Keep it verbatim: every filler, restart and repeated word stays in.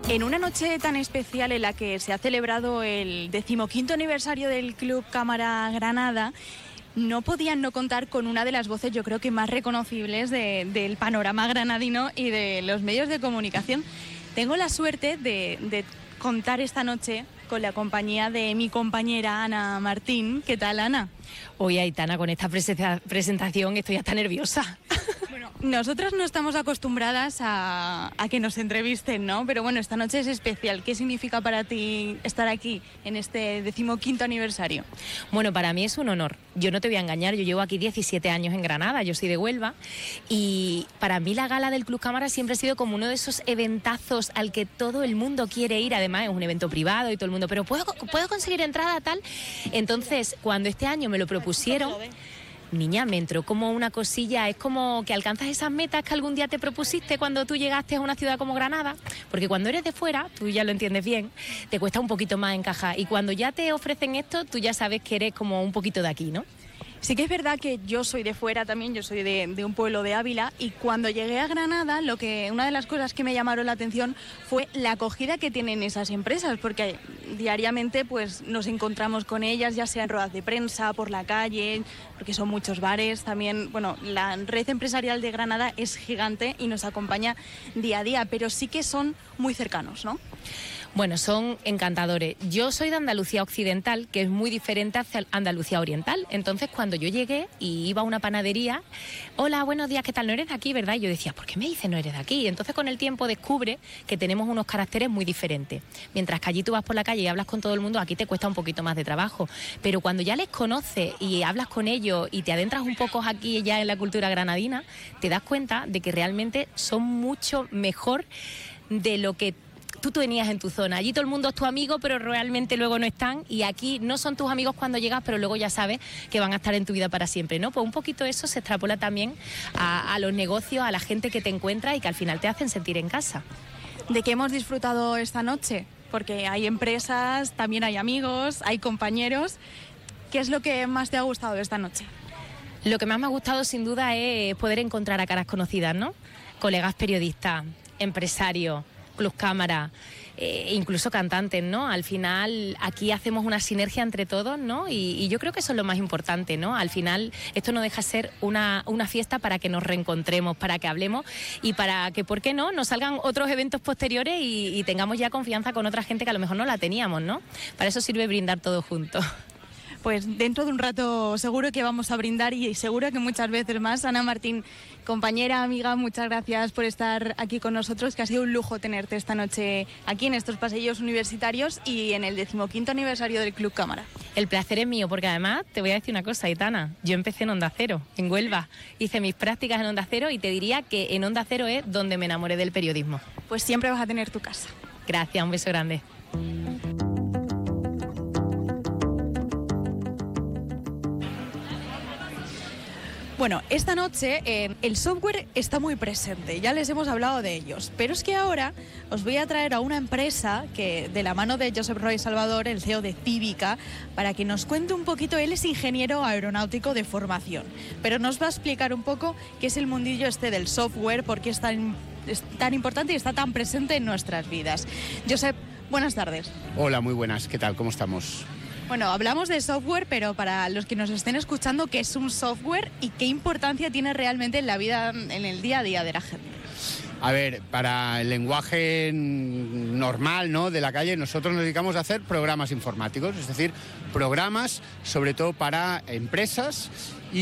En una noche tan especial en la que se ha celebrado el decimoquinto aniversario del Club Cámara Granada, no podían no contar con una de las voces, yo creo que más reconocibles de, del panorama granadino y de los medios de comunicación. Tengo la suerte de, de contar esta noche con la compañía de mi compañera Ana Martín. ¿Qué tal, Ana? Oye, Aitana, con esta presentación estoy hasta nerviosa. Bueno, nosotras no estamos acostumbradas a, a que nos entrevisten, ¿no? Pero bueno, esta noche es especial. ¿Qué significa para ti estar aquí en este decimoquinto aniversario? Bueno, para mí es un honor. Yo no te voy a engañar, yo llevo aquí diecisiete años en Granada, yo soy de Huelva, y para mí la gala del Club Cámara siempre ha sido como uno de esos eventazos al que todo el mundo quiere ir. Además es un evento privado y todo el mundo, pero ¿puedo, ¿puedo conseguir entrada tal? Entonces, cuando este año me lo propusieron, niña, me entró como una cosilla. Es como que alcanzas esas metas que algún día te propusiste cuando tú llegaste a una ciudad como Granada, porque cuando eres de fuera, tú ya lo entiendes bien, te cuesta un poquito más encajar, y cuando ya te ofrecen esto, tú ya sabes que eres como un poquito de aquí, ¿no? Sí que es verdad que yo soy de fuera también, yo soy de, de un pueblo de Ávila, y cuando llegué a Granada, lo que una de las cosas que me llamaron la atención fue la acogida que tienen esas empresas, porque diariamente pues nos encontramos con ellas, ya sea en ruedas de prensa, por la calle, porque son muchos bares. También, bueno, la red empresarial de Granada es gigante y nos acompaña día a día, pero sí que son muy cercanos, ¿no? Bueno, son encantadores. Yo soy de Andalucía Occidental, que es muy diferente a Andalucía Oriental. Entonces, cuando yo llegué y iba a una panadería, hola, buenos días, ¿qué tal? No eres de aquí, ¿verdad? Y yo decía, ¿por qué me dices no eres de aquí? Entonces, con el tiempo descubre que tenemos unos caracteres muy diferentes. Mientras que allí tú vas por la calle y hablas con todo el mundo, aquí te cuesta un poquito más de trabajo. Pero cuando ya les conoces y hablas con ellos y te adentras un poco aquí ya en la cultura granadina, te das cuenta de que realmente son mucho mejor de lo que tú tenías en tu zona. Allí todo el mundo es tu amigo, pero realmente luego no están, y aquí no son tus amigos cuando llegas, pero luego ya sabes que van a estar en tu vida para siempre, ¿no? Pues un poquito eso se extrapola también a, a los negocios, a la gente que te encuentra y que al final te hacen sentir en casa. ¿De qué hemos disfrutado esta noche? Porque hay empresas, también hay amigos, hay compañeros. ¿Qué es lo que más te ha gustado esta noche? Lo que más me ha gustado sin duda es poder encontrar a caras conocidas, ¿no? Colegas periodistas, empresarios, Club Cámara, eh, incluso cantantes, ¿no? Al final aquí hacemos una sinergia entre todos, ¿no? Y, y yo creo que eso es lo más importante, ¿no? Al final esto no deja de ser una, una fiesta para que nos reencontremos, para que hablemos y para que, ¿por qué no?, nos salgan otros eventos posteriores y, y tengamos ya confianza con otra gente que a lo mejor no la teníamos, ¿no? Para eso sirve brindar todos juntos. Pues dentro de un rato seguro que vamos a brindar, y seguro que muchas veces más. Ana Martín, compañera, amiga, muchas gracias por estar aquí con nosotros, que ha sido un lujo tenerte esta noche aquí en estos pasillos universitarios y en el decimoquinto aniversario del Club Cámara. El placer es mío, porque además te voy a decir una cosa, Aitana, yo empecé en Onda Cero, en Huelva, hice mis prácticas en Onda Cero y te diría que en Onda Cero es donde me enamoré del periodismo. Pues siempre vas a tener tu casa. Gracias, un beso grande. Bueno, esta noche eh, el software está muy presente, ya les hemos hablado de ellos, pero es que ahora os voy a traer a una empresa que, de la mano de Josep Roy Salvador, el C E O de Cívica, para que nos cuente un poquito. Él es ingeniero aeronáutico de formación, pero nos va a explicar un poco qué es el mundillo este del software, por qué es tan, es tan importante y está tan presente en nuestras vidas. Josep, buenas tardes. Hola, muy buenas, ¿qué tal? ¿Cómo estamos? Bueno, hablamos de software, pero para los que nos estén escuchando, ¿qué es un software y qué importancia tiene realmente en la vida, en el día a día de la gente? A ver, para el lenguaje normal, ¿no?, de la calle, nosotros nos dedicamos a hacer programas informáticos, es decir, programas sobre todo para empresas